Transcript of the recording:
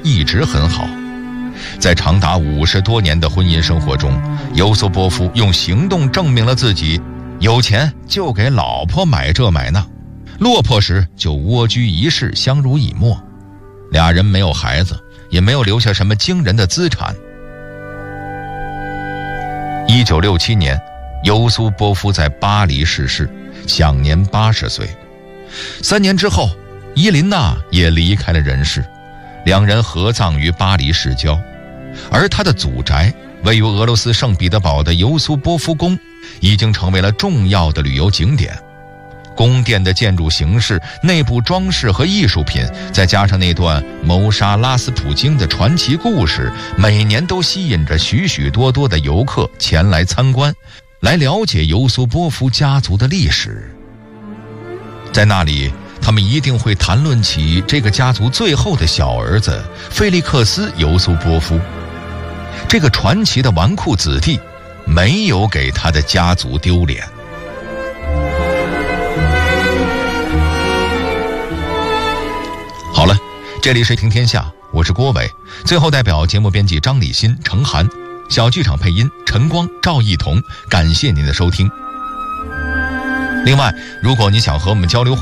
一直很好。在长达50多年的婚姻生活中，尤苏波夫用行动证明了自己，有钱就给老婆买这买那，落魄时就蜗居一室，相濡以沫。俩人没有孩子，也没有留下什么惊人的资产。1967年，尤苏波夫在巴黎逝世，享年80岁。3年之后，伊琳娜也离开了人世，两人合葬于巴黎市郊。而他的祖宅位于俄罗斯圣彼得堡的尤苏波夫宫，已经成为了重要的旅游景点。宫殿的建筑形式、内部装饰和艺术品，再加上那段谋杀拉斯普京的传奇故事，每年都吸引着许许多多的游客前来参观，来了解尤苏波夫家族的历史。在那里，他们一定会谈论起这个家族最后的小儿子菲利克斯·尤苏波夫。这个传奇的纨绔子弟没有给他的家族丢脸。好了，这里是听天下，我是郭伟。最后代表节目编辑张礼新、程涵，小剧场配音陈光、赵艺彤，感谢您的收听。另外，如果你想和我们交流互